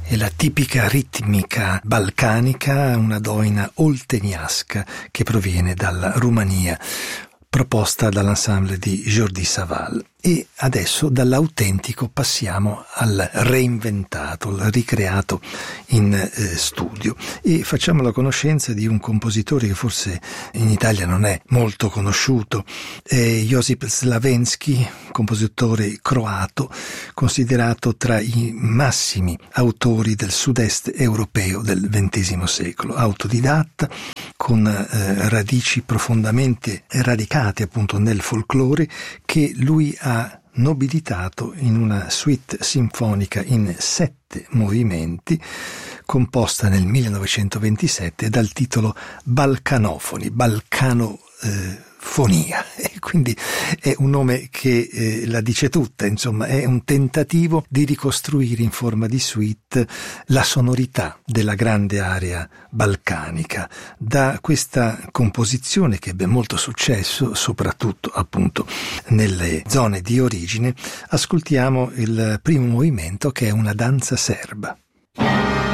È la tipica ritmica balcanica, una doina olteniasca che proviene dalla Romania, proposta dall'ensemble di Jordi Savall. E adesso dall'autentico passiamo al reinventato, al ricreato in studio, e facciamo la conoscenza di un compositore che forse in Italia non è molto conosciuto, è Josip Slavenskij, compositore croato, considerato tra i massimi autori del sud-est europeo del XX secolo, autodidatta, con radici profondamente radicate appunto nel folklore, che lui ha nobilitato in una suite sinfonica in 7 movimenti, composta nel 1927 dal titolo Balcanofoni, Balcanofonia, e quindi è un nome che la dice tutta, insomma è un tentativo di ricostruire in forma di suite la sonorità della grande area balcanica. Da questa composizione, che ebbe molto successo soprattutto appunto nelle zone di origine, ascoltiamo il primo movimento, che è una danza serba.